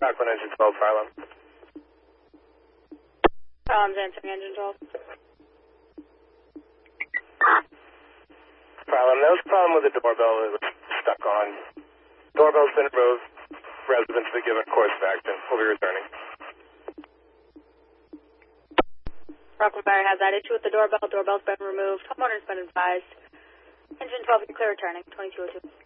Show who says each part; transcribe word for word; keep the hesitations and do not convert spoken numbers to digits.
Speaker 1: Backman engine twelve, fire alarm.
Speaker 2: Fire alarm's answering engine twelve.
Speaker 1: Fire alarm, there was a problem with the doorbell. It was stuck on. Doorbell's been removed. Residents have been given course of action. We'll be returning.
Speaker 2: Rockland Barry has that issue with the doorbell. Doorbell's been removed. Homeowner's been advised. Engine twelve, you're clear returning. twenty-two oh two.